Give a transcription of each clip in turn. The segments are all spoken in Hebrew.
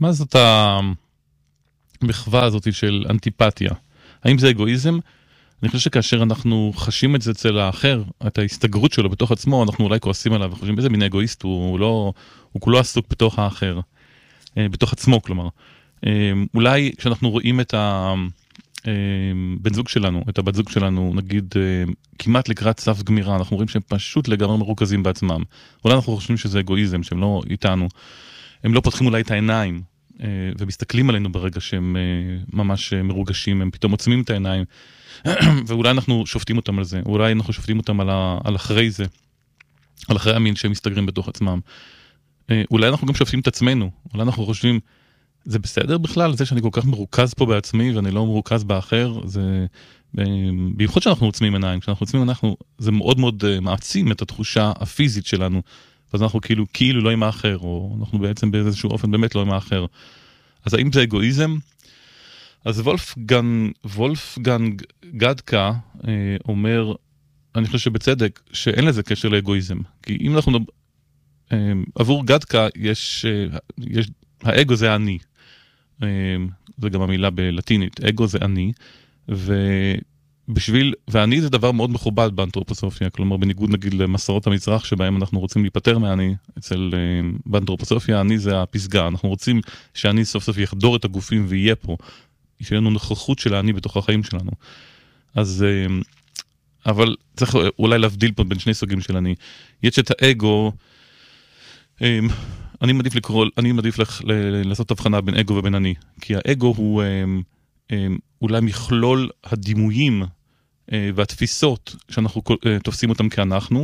מה זאת המחווה הזאת של אנטיפתיה? האם זה אגואיזם? אני חושב שכאשר אנחנו חשים את זה אצל האחר, את ההסתגרות שלו בתוך עצמו, אנחנו אולי כועסים עליו וחושבים, איזה מין אגואיסט, הוא כולו עסוק בתוך האחר, בתוך עצמו כלומר. אולי כשאנחנו רואים את הבן זוג שלנו, את הבת זוג שלנו, נגיד כמעט לקראת סף גמירה, אנחנו רואים שהם פשוט לגמרי מרוכזים בעצמם. אולי אנחנו חושבים שזה אגואיזם, שהם לא איתנו. הם לא פותחים אולי את העיניים, ומסתכלים עלינו ברגע שהם ממש מרוגשים, הם פתאום עוצמים את העיניים, ואולי אנחנו שופטים אותם על זה, אולי אנחנו שופטים אותם על אחרי זה, על אחרי המין שהם מסתגרים בתוך עצמם. אולי אנחנו גם שופטים את עצמנו, אולי אנחנו חושבים, זה בסדר בכלל, זה שאני כל כך מרוכז פה בעצמי, ואני לא מרוכז באחר, זה, בייחוד שאנחנו עוצמים עיניים, כשאנחנו עוצמים עיניים, זה מאוד מאוד מעצים את התחושה הפיזית שלנו, אז אנחנו כאילו לא עם האחר, או אנחנו בעצם באיזשהו אופן באמת לא עם האחר. אז האם זה אגואיזם? אז וולפגנג גדקה אומר, אני חושב שבצדק, שאין לזה קשר לאגואיזם. כי אם אנחנו עבור גדקה האגו זה אני. זה גם המילה בלטינית, אגו זה אני, ואני זה דבר מאוד מכובד באנתרופוסופיה, כלומר בניגוד נגיד למסורות המצרח שבהם אנחנו רוצים להיפטר מהאני, באנתרופוסופיה אני זה הפסגה, אנחנו רוצים שאני סוף סוף יחדור את הגופים ויהיה פה, שיהיה לנו נוכחות של האני בתוך החיים שלנו. אז, אבל צריך אולי להבדיל פה בין שני סוגים של אני. יש את האגו, אני מעדיף לעשות הבחנה בין אגו ובין אני, כי האגו הוא אולי מכלול הדימויים והתפיסות שאנחנו תופסים אותם כאנחנו,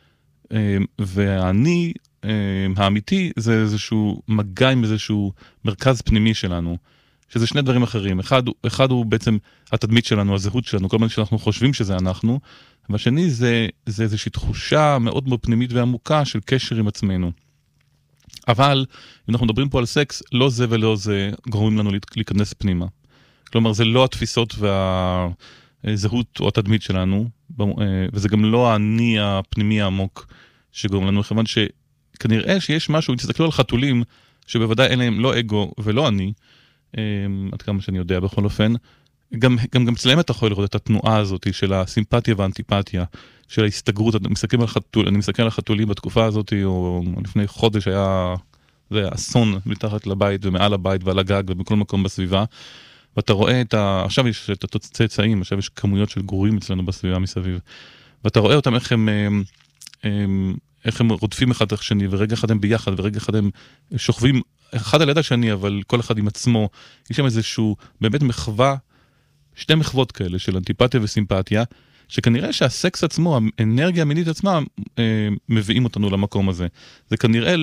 והאני האמיתי זה איזשהו מגע עם איזשהו מרכז פנימי שלנו, שזה שני דברים אחרים. אחד הוא בעצם התדמית שלנו, הזהות שלנו, כל מיני שאנחנו חושבים שזה אנחנו, והשני זה איזושהי תחושה מאוד מאוד פנימית ועמוקה של קשר עם עצמנו. אבל אם אנחנו מדברים פה על סקס, לא זה ולא זה גורמים לנו להיכנס פנימה. כלומר, זה לא התפיסות והזהות או התדמית שלנו, וזה גם לא האני הפנימי העמוק שגורם לנו, מכיוון שכנראה שיש משהו, אם תסתכלו על חתולים, שבוודאי אין להם לא אגו ולא אני, עד כמה שאני יודע בכל אופן, גם אצלם אתה יכול לראות את התנועה הזאת של הסימפתיה והאנטיפתיה, של ההסתגרות. אני מסתכל על החתולים בתקופה הזאת, או לפני חודש היה אסון מתחת לבית ומעל הבית ועל הגג ובכל מקום בסביבה, ואתה רואה עכשיו יש את הצאצאים, עכשיו יש כמויות של גורים אצלנו בסביבה מסביב, ואתה רואה אותם איך הם רודפים אחד את השני, ורגע אחד הם ביחד, ורגע אחד הם שוכבים אחד על יד השני, אבל כל אחד עם עצמו. יש שם איזשהו באמת מחווה, שתי מחוות כאלה של אנטיפתיה וסימפתיה, שכנראה שהסקס עצמו, האנרגיה המינית עצמה, מביאים אותנו למקום הזה. זה כנראה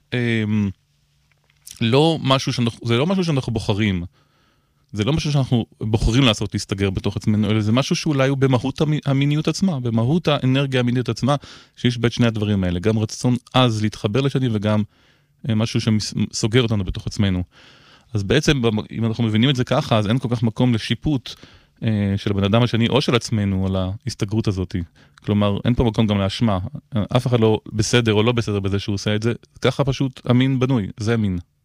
לא משהו שאנחנו בוחרים. זה לא משהו שאנחנו בוחרים לעשות להסתגר בתוך עצמנו, אלא זה משהו שאולי הוא במהות המיניות עצמה, במהות האנרגיה המינית עצמה, שיש בית שני הדברים האלה, גם רצון אז להתחבר לשני, וגם משהו שסוגר אותנו בתוך עצמנו. אז בעצם, אם אנחנו מבינים את זה ככה, אז אין כל כך מקום לשיפוט של הבן אדם השני, או של עצמנו, על ההסתגרות הזאת. כלומר, אין פה מקום גם להשמע. אף אחד לא בסדר או לא בסדר בזה שהוא עושה את זה, ככה פשוט המין בנוי, זה המין.